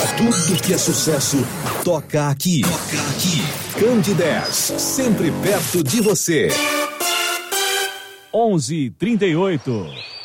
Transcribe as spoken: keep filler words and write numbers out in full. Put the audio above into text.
Tudo que é sucesso toca aqui. Toca aqui. Candidez, sempre perto de você. onze e trinta e oito.